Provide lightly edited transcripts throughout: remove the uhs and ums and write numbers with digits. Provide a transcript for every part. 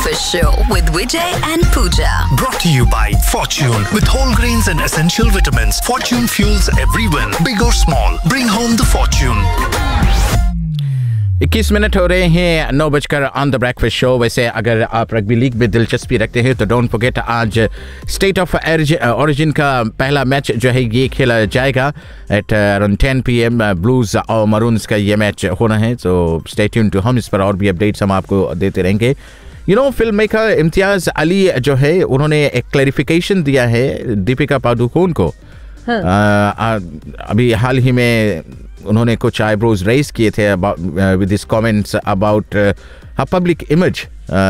Breakfast Show with Vijay and Pooja. Brought to you by Fortune. With whole grains and essential vitamins, Fortune fuels every win. Big or small, bring home the fortune. 21 minute हो रहे हैं 9 बजकर on the breakfast show. वैसे अगर आप rugby league में दिलचस्पी रखते हैं तो डोंट फॉरगेट आज स्टेट ऑफ ओरिजिन का पहला मैच जो है ये खेला जाएगा एट अराउंड 10 PM। ब्लूज और मरून्स का ये मैच होना है, तो स्टे ट्यून टू हम। इस पर और भी अपडेट्स हम आपको देते रहेंगे। फिल्म मेकर इम्तियाज़ अली जो है उन्होंने एक क्लैरिफिकेशन दिया है दीपिका पादुकोण को। अभी हाल ही में उन्होंने कुछ आईब्रोज रेज किए थे with this comments about her public image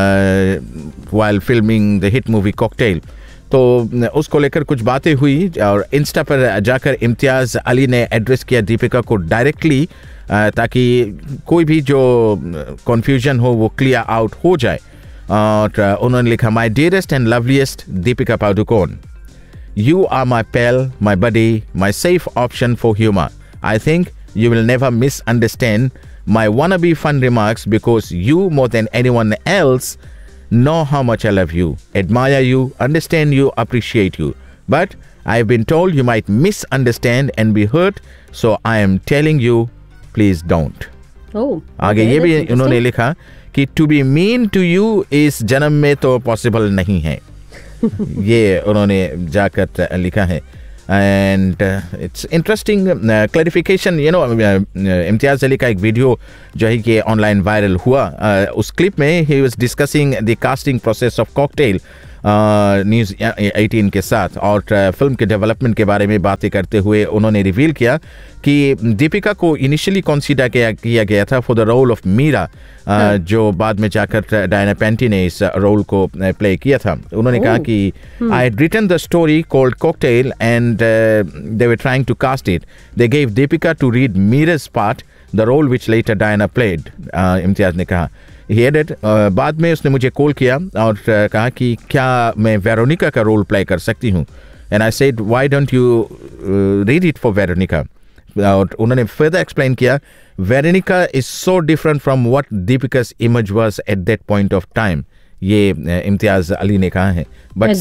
while filming the hit movie cocktail. तो उसको लेकर कुछ बातें हुई और इंस्टा पर जाकर इम्तियाज़ अली ने एड्रेस किया दीपिका को डायरेक्टली, ताकि कोई भी जो कन्फ्यूजन हो वो क्लियर आउट हो जाए। और उन्होंने लिखा, माई dearest and loveliest Deepika Padukone, you are my pal, my buddy, my safe option for humor. I think you will never misunderstand my wannabe fun remarks because you more than anyone else know how much I love you, admire you, understand you, appreciate you. But I've been told you might misunderstand and be hurt, so I am telling you, please don't. Oh, आगे ये भी उन्होंने लिखा कि to be mean to you इस जन्म में तो पॉसिबल नहीं है। ये उन्होंने जाकर लिखा है। And it's interesting clarification. इम्तियाज़ अली का एक वीडियो जो है कि ऑनलाइन वायरल हुआ। उस क्लिप में he was discussing the casting process of cocktail news 18 के साथ, और फिल्म के डेवलपमेंट के बारे में बातें करते हुए उन्होंने रिवील किया कि दीपिका को इनिशियली कंसीडर किया गया था for the role of Meera, जो बाद में जाकर डायना पेंटी ने इस रोल को प्ले किया था। उन्होंने कहा कि I had written the story called cocktail and they were trying to cast it, they gave Deepika to read मीरा's part, the role which letter Diana played. इम्तियाज़ ने कहा, he added, बाद में उसने मुझे कॉल किया और कहा कि क्या मैं वेरोनिका का रोल प्ले कर सकती हूँ। And I said why don't you read it for Veronica. और उन्होंने फर्दर एक्सप्लेन किया, Veronica is so different from what दीपिका's image was at that point of time. ये इम्तियाज़ अली ने कहा है।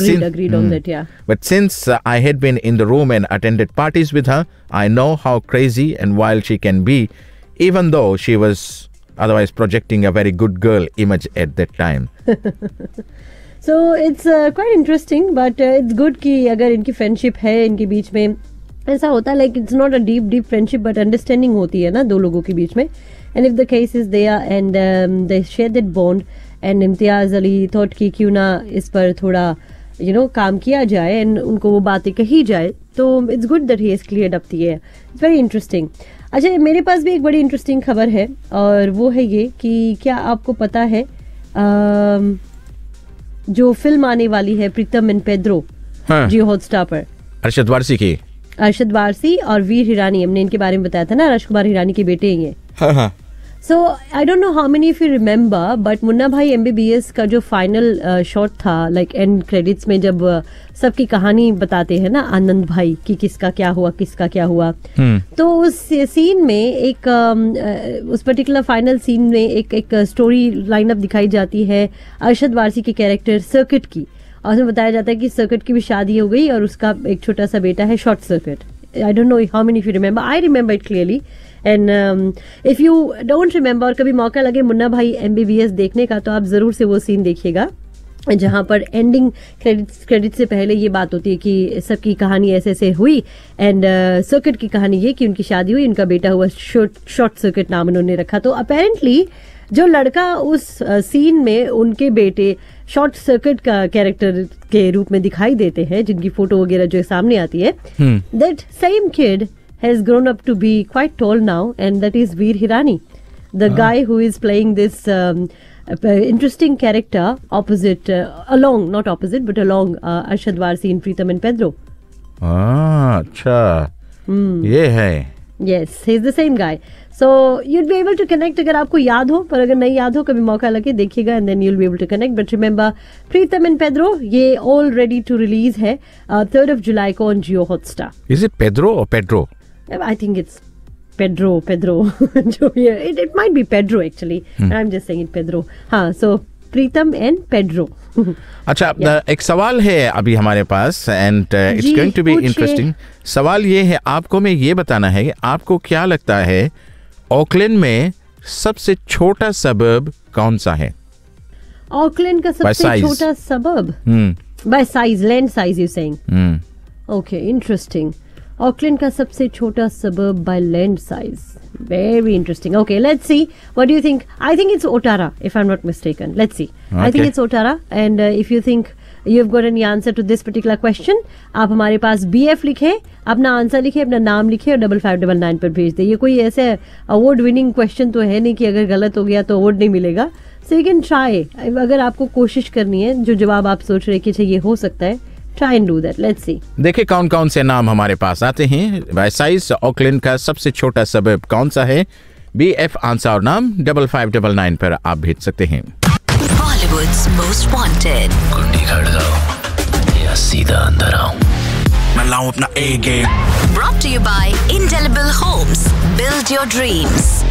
But since I had been in the room and attended parties with her, I know how crazy and wild she can be, even though she was otherwise projecting a very good girl image at that time. So it's quite interesting, but it's good कि अगर इनकी friendship है, इनके बीच में ऐसा होता है, like it's not a deep friendship but understanding होती है ना दो लोगों के बीच में। And if the case is there and they share that bond, and Imtiaz Ali thought कि क्यों ना इस पर थोड़ा काम किया जाए एंड उनको वो बातें कही जाए, तो it's good that he has cleared up the air. It's very interesting. अच्छा, मेरे पास भी एक बड़ी इंटरेस्टिंग खबर है, और वो है ये कि क्या आपको पता है जो फिल्म आने वाली है प्रीतम एंड पेड्रो जियो हॉटस्टार पर, अरशद वारसी और वीर हिरानी, हमने इनके बारे में बताया था ना, राजकुमार हिरानी के बेटे हैं ये। हाँ। So I don't know how many if you remember, but Munna भाई MBBS का जो फाइनल शॉट था, लाइक एंड क्रेडिट्स में जब सबकी कहानी बताते हैं ना आनंद भाई कि किसका क्या हुआ, तो उस सीन में एक उस पर्टिकुलर फाइनल सीन में एक स्टोरी लाइनअप दिखाई जाती है अरशद वारसी के कैरेक्टर सर्किट की, और उसमें बताया जाता है कि सर्किट की भी शादी हो गई और उसका एक छोटा सा बेटा है short circuit. I don't know how many if you remember. I remember it clearly. And if you don't remember और कभी मौका लगे मुन्ना भाई MBBS देखने का, तो आप ज़रूर से वो सीन देखिएगा जहाँ पर एंडिंग क्रेडिट से पहले ये बात होती है कि सबकी कहानी ऐसे ऐसे हुई, एंड सर्किट की कहानी ये कि उनकी शादी हुई, उनका बेटा हुआ, शॉर्ट सर्किट नाम उन्होंने रखा। तो अपेरेंटली जो लड़का उस सीन में उनके बेटे शॉर्ट सर्किट का कैरेक्टर के रूप में दिखाई देते हैं, जिनकी फोटो वगैरह जो सामने आती है, that same kid has grown up to be quite tall now, and that is Veer Hirani, the guy who is playing this interesting character opposite, not opposite, but along Arshad Varsi in Preetam and Pedro. अच्छा, ये है। Yes, he's the same guy. So you'd be able to connect अगर आपको याद हो, पर अगर नहीं याद हो कभी मौका लगे देखिएगा, and then you'll be able to connect. But remember, Preetam and Pedro ये all ready to release है 3rd of July को on Jio Hotstar. Is it Pedro or Pedro? I think it's Pedro. it might be Pedro actually. I'm just saying it Pedro. हाँ, so Pritam and Pedro. अच्छा, एक सवाल है अभी हमारे पास and it's ji, going to be पूछिए. Interesting. सवाल ये है, आपको में ये बताना है कि आपको क्या लगता है ऑकलैंड में सबसे छोटा सबर्ब कौन सा है? ऑकलैंड का सबसे size. छोटा suburb bye size, land size you saying. Okay, interesting. Auckland का सबसे छोटा suburb by land size. Very interesting. Okay, let's see. What do you think? I think it's Ottara, if I'm not mistaken. Let's see. I think Okay. it's Ottara. And if you think you've got any answer to this particular question, आप हमारे पास BF लिखे, अपना answer लिखे, अपना नाम लिखे और 5599 पर भेज दे. ये कोई ऐसे अवार्ड विनिंग क्वेश्चन तो है नहीं कि अगर गलत हो गया तो अवार्ड नहीं मिलेगा. So you can try. अगर आपको कोशिश करनी है, जो जवाब आप सोच रहे कि ये हो सकता है, try and do that. Let's see. देखिए कौन कौन से नाम हमारे पास आते हैं. बाय साइज ऑकलैंड का सबसे छोटा सबर्ब कौन सा है? BF आंसर और नाम 5599 पर आप भेज सकते हैं. Bollywood's Most Wanted. कुंडी खड़काओ या सीधा अंदर आओ. मैं लाऊं अपना A game. Brought to you by Indelible Homes. Build your dreams.